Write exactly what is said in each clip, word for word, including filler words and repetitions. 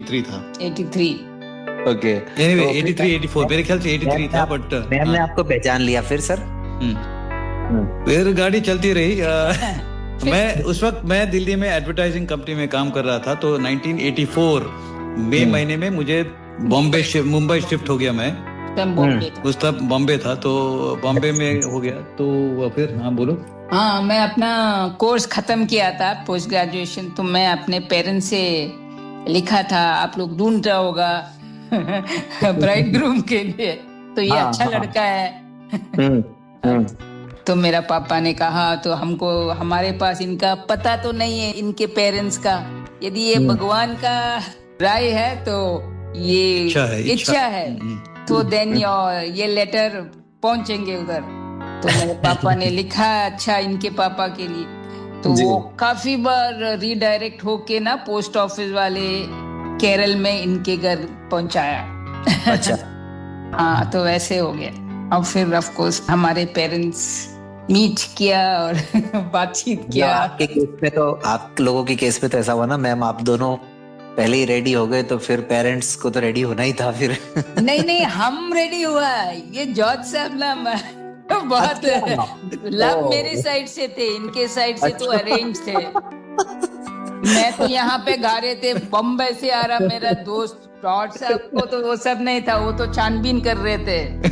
तिरासी था। तिरासी ओके एनीवे तिरासी चौरासी मेरे ख्याल से तिरासी था, बट मैंने आपको पहचान लिया फिर सर। फिर गाड़ी चलती रही। मैं उस वक्त मैं दिल्ली में एडवर्टाइजिंग कंपनी में काम कर रहा था, तो उन्नीस सौ चौरासी मई महीने में मुझे बॉम्बे मुंबई शिफ्ट हो गया। मैं उस तब बॉम्बे था, तो बॉम्बे में हो गया। तो फिर हाँ बोलो। हाँ, मैं अपना कोर्स खत्म किया था, पोस्ट ग्रेजुएशन। तो मैं अपने पेरेंट्स से लिखा था, आप लोग ढूंढ रहा होगा ब्राइड ग्रूम के लिए, तो ये हाँ, अच्छा हाँ, लड़का है। हम्म, हम्म। तो मेरा पापा ने कहा, तो हमको हमारे पास इनका पता तो नहीं है, इनके पेरेंट्स का। यदि ये भगवान का राय है तो ये इच्छा है, इच्छा, इच्छा है, तो देन ये लेटर पहुंचेंगे उधर। तो मेरे पापा ने लिखा अच्छा इनके पापा के लिए। तो वो काफी बार रीडायरेक्ट होके ना पोस्ट ऑफिस वाले केरल में इनके घर पहुंचाया। अच्छा। हाँ, तो वैसे हो गया। अब फिर ऑफ कोर्स हमारे पेरेंट्स मीट किया और बातचीत किया। आपके केस में तो आप लोगों के केस में तो ऐसा हुआ ना मैम, आप दोनों पहले ही रेडी हो गए, तो फिर पेरेंट्स को तो रेडी होना ही था फिर। नहीं नहीं, हम रेडी हुआ, ये जॉर्ज साहब ना बहुत लव मेरी साइड से थे, इनके साइड से तो अरेंज थे। मैं तो यहाँ पे गा रहे थे, बम्बई से आ रहा मेरा दोस्त, जॉर्ज साहब को तो वो सब नहीं था, वो तो छानबीन कर रहे थे।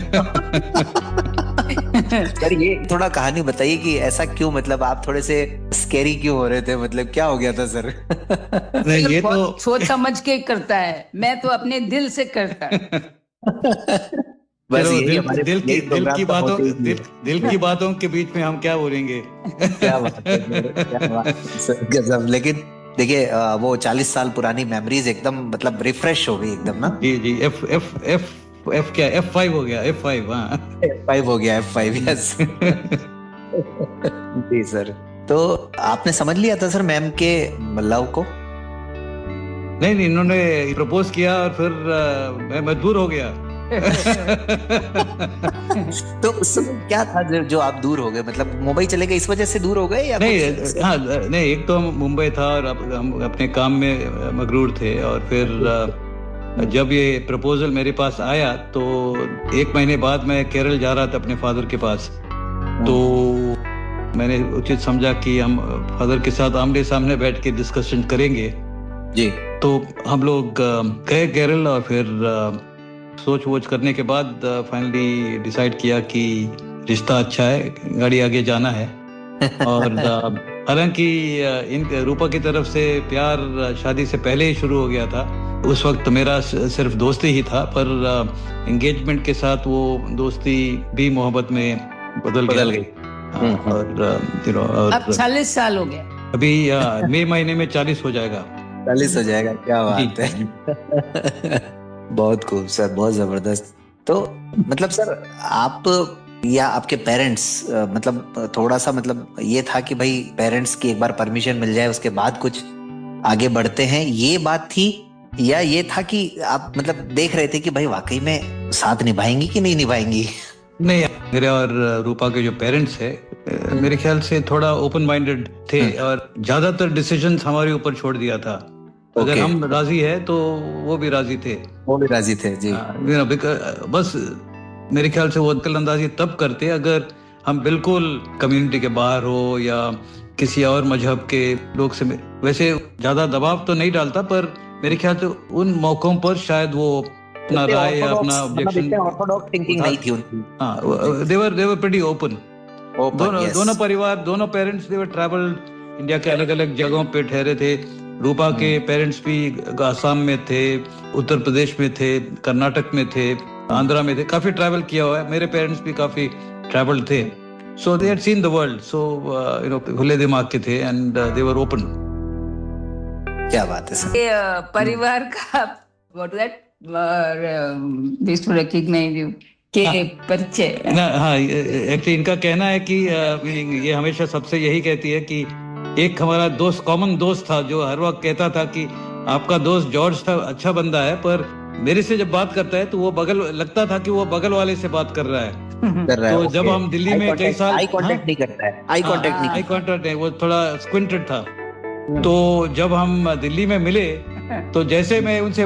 सर ये थोड़ा कहानी बताइए कि ऐसा क्यों, मतलब आप थोड़े से स्कैरी क्यों हो रहे थे, मतलब क्या हो गया था सर? नहीं, ये तो सोच समझ के करता है, मैं तो अपने दिल से करता है। बस दिल, दिल, दिल की दिल की बातों दिल, दिल की बातों के बीच में हम क्या बोलेंगे। क्या बात है, क्या बात है सर, गजब। लेकिन देखिए वो चालीस साल पुरानी मेमोरीज एकदम मतलब रिफ्रेश हो गई एकदम ना। जी जी। एफ एफ एफ एफ क्या एफ फाइव हो गया, एफ फाइव। हाँ, एफ फाइव हो गया, एफ फाइव। यस जी सर। तो आपने समझ लिया था सर मैम के लव को? नहीं नहीं, इन्होंने प्रपोज किया और फिर आ, मैं मजबूर हो गया। तो उस समय क्या था जो, जो आप दूर हो गए, मतलब मुंबई चले गए इस वजह से दूर हो गए या नहीं? हाँ नहीं, एक तो मुंबई था और हम अपने काम में मगरूर थे, और फिर जब ये प्रपोजल मेरे पास आया तो एक महीने बाद मैं केरल जा रहा था अपने फादर के पास। तो मैंने उचित समझा कि हम फादर के साथ आमने सामने बैठ के डिस्कशन करेंगे जी। तो हम लोग गए केरल, और फिर सोच वोच करने के बाद फाइनली डिसाइड किया कि रिश्ता अच्छा है, गाड़ी आगे जाना है। और हालांकि इन रूपा की तरफ से प्यार शादी से पहले ही शुरू हो गया था। उस वक्त मेरा सिर्फ दोस्ती ही था, पर एंगेजमेंट के साथ वो दोस्ती भी मोहब्बत में बदल बदल गई। और अब चालीस साल हो गए, अभी मई महीने में चालीस हो जाएगा। चालीस हो जाएगा, क्या बात है। बहुत खूब सर, बहुत जबरदस्त। तो मतलब सर आप या आपके पेरेंट्स, मतलब थोड़ा सा मतलब ये था कि भाई पेरेंट्स की एक बार परमिशन मिल जाए उसके बाद कुछ आगे बढ़ते हैं, ये बात थी, या ये था कि आप मतलब देख रहे थे कि भाई वाकई में साथ निभाएंगी कि नहीं निभाएंगी? नहीं, मेरे और रूपा के जो पेरेंट्स है मेरे ख्याल से थोड़ा ओपन माइंडेड थे, और ज्यादातर डिसीजंस हमारे ऊपर छोड़ दिया था। अगर हम राजी है तो वो भी राजी थे। वो भी राजी थे जी। बस मेरे ख्याल से वो दखल अंदाजी तब करते अगर हम बिल्कुल कम्युनिटी के बाहर हो या किसी और मजहब के लोग से। वैसे ज्यादा दबाव तो नहीं डालता, पर मेरे ख्याल से उन मौकों पर शायद वो अपना राय या अपना ऑब्जेक्शन, ऑर्थोडॉक्स थिंकिंग नहीं थी उनकी। हाँ, दे वर दे वर प्रीटी ओपन। दोनों दोनों परिवार, दोनों पेरेंट्स दे वर ट्रैवल्ड इंडिया के अलग अलग जगहों पे ठहरे थे। रूपा के पेरेंट्स भी आसाम में थे, उत्तर प्रदेश में थे, कर्नाटक में थे, आंध्रा में थे, काफी ट्रैवल किया हुआ है। मेरे पेरेंट्स भी काफी ट्रैवल थे, सो they had seen the world, so you know खुले दिमाग के थे, एंड दे वर ओपन। क्या बात है सर। ये परिवार का what that this to recognise you के परिचय। हाँ, एक्चुअली इनका कहना है कि ये हमेशा सबसे यही कहती है कि एक हमारा दोस्त, कॉमन दोस्त था, जो हर वक्त कहता था कि आपका दोस्त जॉर्ज था, अच्छा बंदा है, पर मेरे से जब बात करता है तो वो बगल लगता था कि वो बगल वाले से बात कर रहा है। कर रहा तो है, जब हम दिल्ली में कई साल आई कांटेक्ट नहीं करता है, आई कांटेक्ट नहीं, आई कांटेक्ट नहीं, वो थोड़ा स्क्विंटेड था। तो जब हम दिल्ली में मिले तो जैसे मैं उनसे